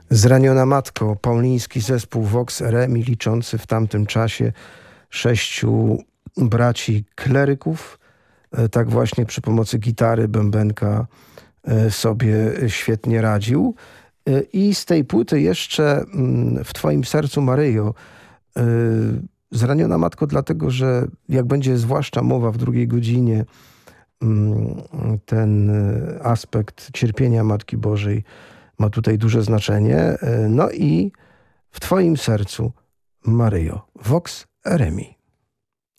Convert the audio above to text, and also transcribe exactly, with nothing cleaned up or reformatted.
Zraniona matko, pauliński zespół Vox Eremi, liczący w tamtym czasie sześciu braci kleryków, tak właśnie przy pomocy gitary, bębenka sobie świetnie radził. I z tej płyty jeszcze W Twoim sercu, Maryjo, Zraniona matko, dlatego że jak będzie zwłaszcza mowa w drugiej godzinie, ten aspekt cierpienia Matki Bożej ma tutaj duże znaczenie. No i W Twoim sercu, Maryjo, Vox Eremi.